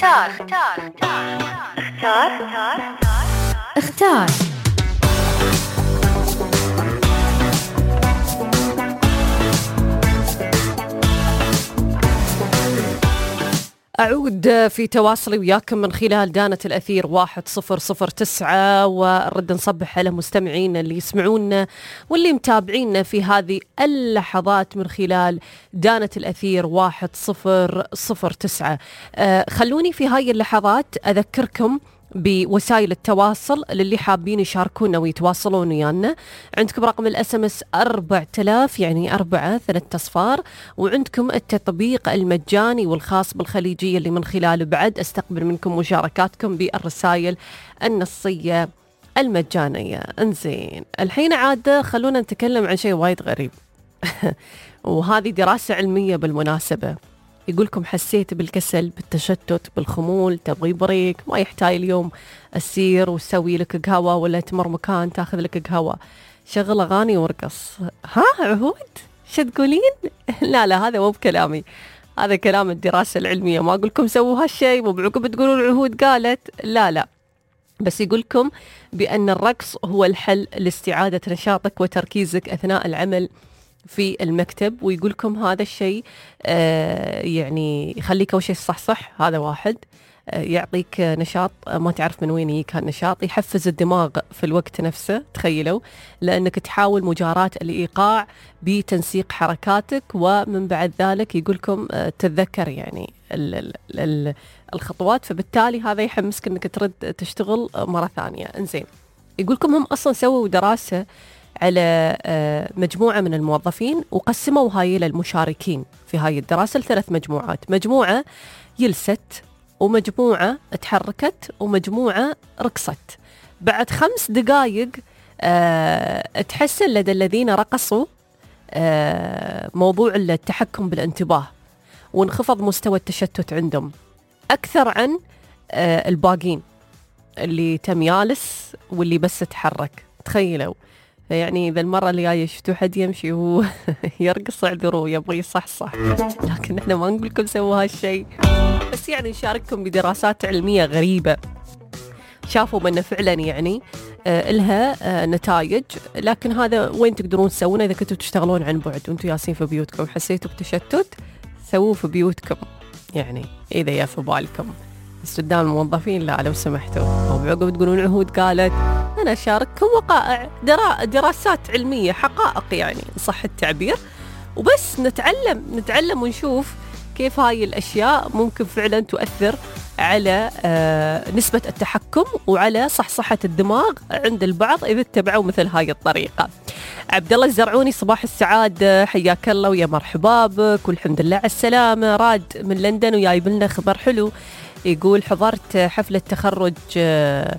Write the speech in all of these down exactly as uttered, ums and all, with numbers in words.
اختار اختار اختار اختار أعود في تواصلي وياكم من خلال دانة الأثير واحد صفر صفر تسعة، ونرد نصبح على مستمعينا اللي يسمعونا واللي متابعينا في هذه اللحظات من خلال دانة الأثير واحد صفر صفر تسعة. أه خلوني في هاي اللحظات أذكركم بوسائل التواصل للي حابين يشاركونا ويتواصلون ويانا. عندكم رقم الاس ام اس أربعة آلاف يعني أربعة ثلاثة أصفار، وعندكم التطبيق المجاني والخاص بالخليجية اللي من خلاله بعد استقبل منكم مشاركاتكم بالرسائل النصية المجانية. انزين، الحين عاد خلونا نتكلم عن شيء وايد غريب وهذه دراسة علمية بالمناسبة. يقولكم حسيت بالكسل، بالتشتت، بالخمول، تبغي بريك، ما يحتاج اليوم أسير وسوي لك قهوة ولا تمر مكان تاخذ لك قهوة، شغل أغاني ورقص. ها عهود شو تقولين؟ لا لا هذا مو بكلامي، هذا كلام الدراسة العلمية. ما أقولكم سووا هالشيء وبعقب تقولون عهود قالت، لا لا، بس يقولكم بأن الرقص هو الحل لاستعادة نشاطك وتركيزك أثناء العمل في المكتب. ويقولكم هذا الشيء آه يعني يخليك أول شيء صح صح، هذا واحد آه يعطيك نشاط ما تعرف من وين يجيك هالنشاط، يحفز الدماغ في الوقت نفسه. تخيلوا لأنك تحاول مجاراة الإيقاع بتنسيق حركاتك، ومن بعد ذلك يقولكم آه تتذكر يعني ال ال ال الخطوات، فبالتالي هذا يحمسك أنك ترد تشتغل مرة ثانية. انزين، يقولكم هم أصلا سووا دراسة على مجموعة من الموظفين وقسموا هاي للمشاركين في هاي الدراسة لثلاث مجموعات، مجموعة جلست ومجموعة تحركت ومجموعة رقصت. بعد خمس دقائق أه تحسن لدى الذين رقصوا أه موضوع التحكم بالانتباه، وانخفض مستوى التشتت عندهم أكثر عن أه الباقين اللي تم يالس واللي بس تحرك. تخيلوا يعني إذا المرة اللي جاية شفتوا حد يمشي وهو يرقص اعذروا يبغي يصحصح، لكن احنا ما نقول لكم سووا هالشيء، بس يعني نشارككم بدراسات علمية غريبة شافوا من فعلا يعني آه لها آه نتائج. لكن هذا وين تقدرون تسوونه؟ إذا كنتوا تشتغلون عن بعد وانتوا ياسين في بيوتكم حسيتوا بتشتت، سووه في بيوتكم يعني إذا يا في بالكم، بس قدام الموظفين لا لو سمحتوا. وبعقب تقولون عهود قالت، أنا أشارككم وقائع درا... دراسات علمية حقائق يعني صح التعبير، وبس نتعلم نتعلم ونشوف كيف هاي الأشياء ممكن فعلا تؤثر على آه نسبة التحكم وعلى صحصحة الدماغ عند البعض إذا اتبعوا مثل هاي الطريقة. عبد الله الزرعوني صباح السعادة، حياك الله ويا مرحبا بك والحمد لله على السلامة. راد من لندن وجايب لنا خبر حلو، يقول حضرت حفلة تخرج آه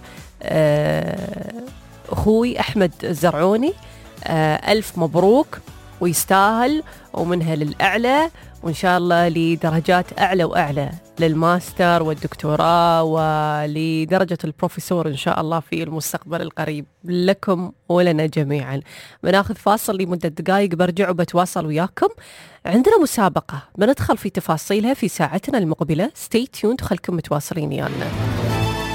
آه أخوي أحمد الزرعوني، آه ألف مبروك ويستاهل ومنها للأعلى، وإن شاء الله لدرجات أعلى وأعلى للماستر والدكتوراه ولدرجة البروفيسور إن شاء الله في المستقبل القريب لكم ولنا جميعا. بناخذ فاصل لمدة دقائق، برجع وبتواصل وياكم. عندنا مسابقة بندخل في تفاصيلها في ساعتنا المقبلة. stay tuned، خلكم متواصلين يانا.